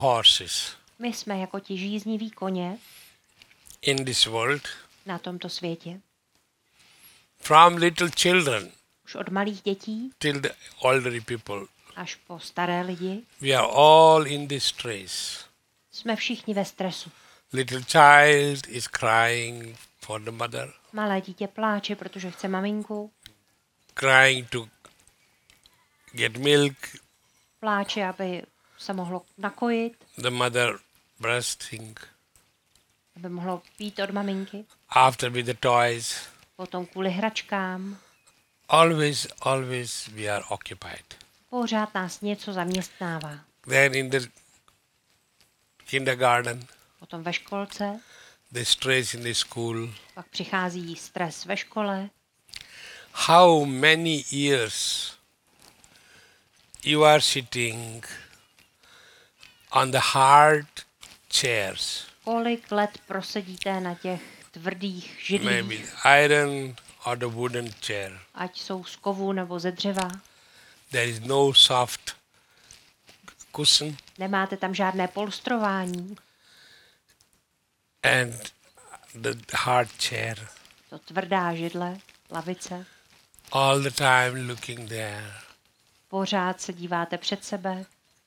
horses My jsme jako ti žízniví koně in this world, na tomto světě. from little children Už od malých dětí till the elderly people. až po staré lidi We are all in this race. jsme všichni ve stresu. Little child is crying for the mother, Malé dítě pláče, protože chce maminku. crying to get milk, Pláče, aby se mohlo nakojit, the mother breasting. aby mohlo pít od maminky. After with the toys, Potom kvůli hračkám. always we are occupied. Pořád nás něco zaměstnává. Then in the kindergarten, Potom ve školce, the stress in the school. pak přichází stres ve škole. How many years you are sitting on the hard chairs, Kolik let prosedíte na těch tvrdých maybe židlích, iron or the wooden chair. ať jsou z kovu nebo ze dřeva. There is no soft cushion Nemáte tam žádné polstrování. and the hard chair. To tvrdá židle, lavice. All the time looking there. Pořád se díváte před sebe.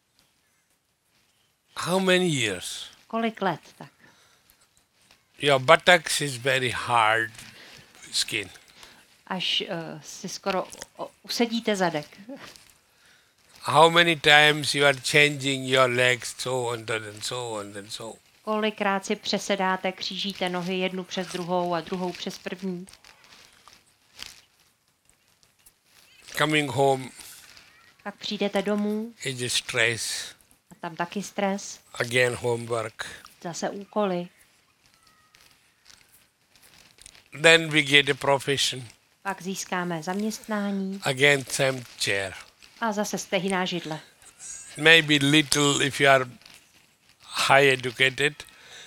How many years? Kolik let tak? Your buttocks is very hard skin. Až si skoro usedíte zadek. How many times you are changing your legs so and so and so. Kolikrát si přesedáte, křížíte nohy jednu přes druhou a druhou přes první. Coming home Pak přijdete domů is a stress. a tam taky stres. Again homework. Zase úkoly. Then we get a profession. Pak získáme zaměstnání Again same chair. a zase stejná židle. Maybe little if you are high educated,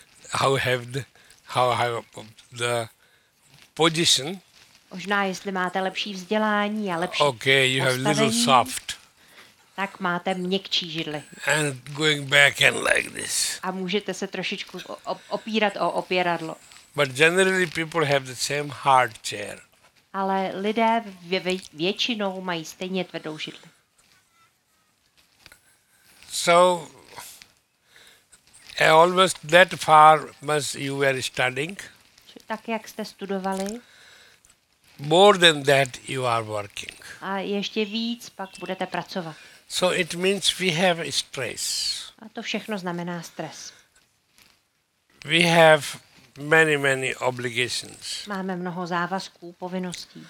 how the position. Možná, jestli máte lepší vzdělání a lepší Okay, you have little postavení, soft tak máte měkčí židli. and going back and like this. A můžete se trošičku opírat o opěradlo. But generally people have the same hard chair. Ale lidé většinou mají stejně tvrdou židli. So almost that far must you were studying. Tak, jak jste studovali, More than that you are working. a ještě víc pak budete pracovat. So it means we have a stress. A to všechno znamená stres. We have many obligations. Máme mnoho závazků, povinností.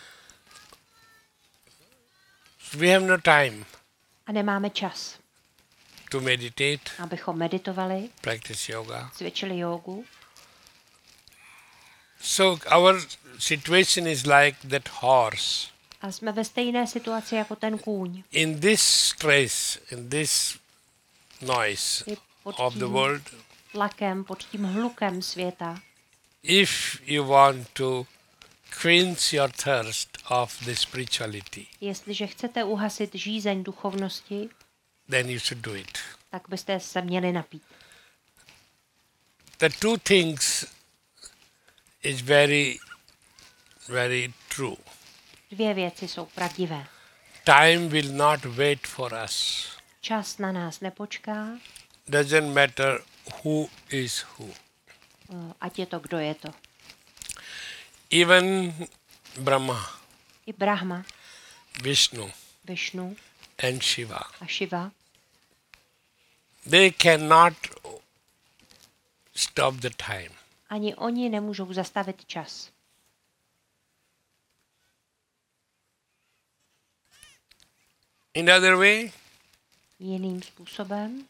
We have no time A nemáme čas, to meditate, abychom meditovali, practice yoga. cvičili jógu. So our situation is like that horse. A jsme ve stejné situaci jako ten kůň. In this stress, in this noise I pod of the tím world, tlakem, pod tím hlukem světa. if you want to quench your thirst of the spirituality, Jestliže chcete uhasit žízeň duchovnosti, then you should do it. tak byste se měli napít. The two things is very true. Dvě věci jsou pravdivé. Time will not wait for us. Čas na nás nepočká, Doesn't matter who is who. ať je to, kdo je to. Even Brahma, I Brahma, Vishnu Višnu and Shiva, a Shiva, they cannot stop the time. ani oni nemůžou zastavit čas. In other way, Jiným způsobem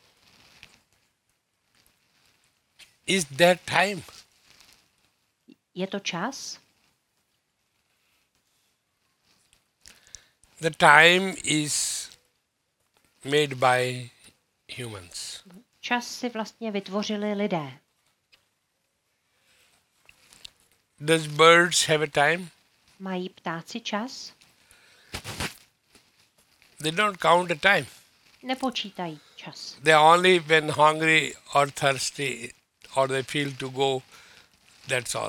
is that time. je to čas. The time is made by humans. Čas si vlastně vytvořili lidé. Does birds have a time? Mají ptáci čas? They don't count the time. Nepočítají. čas. They only when hungry or thirsty or they feel to go, that's all.